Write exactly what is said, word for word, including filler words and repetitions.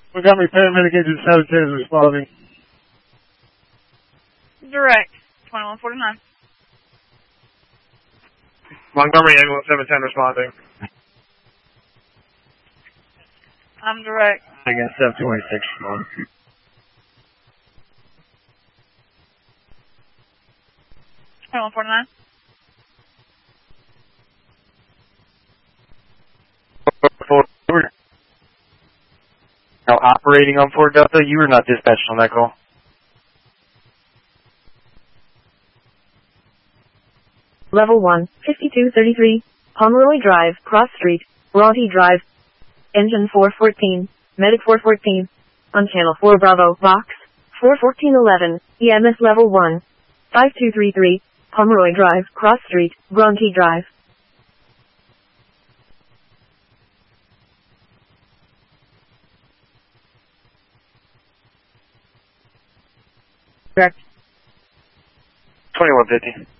Montgomery paramedic agent seven ten is responding. Direct, twenty-one forty-nine. Montgomery ambulance seven ten responding. I'm direct. I got seven twenty-six responding. twenty-one forty-nine. Now operating on Fort Delta, you were not dispatched on that call. Level one, fifty-two thirty-three, Pomeroy Drive, Cross Street, Bronte Drive, Engine four fourteen, Medic four fourteen, on Channel four Bravo, Vox, four fourteen eleven, E M S Level one, five two three three, Pomeroy Drive, Cross Street, Bronte Drive. Correct. twenty-one fifty.